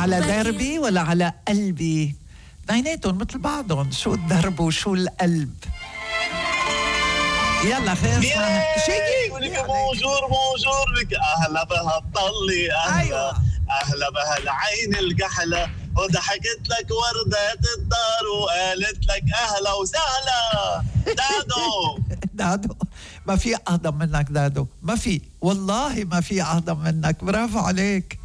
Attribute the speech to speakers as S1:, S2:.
S1: على دربي ولا على قلبي؟ اثنيناتهم مثل بعضهم، شو الدرب وشو القلب. يلا خير
S2: شيء بونجور بك اهلا بهالطلي اهلا اهلا بهالعين الكحله وضحكت لك وردة الدار وقالت لك اهلا وسهلا دادو
S1: ما في اعظم منك دادو، ما في والله ما في اعظم منك، برافو عليك.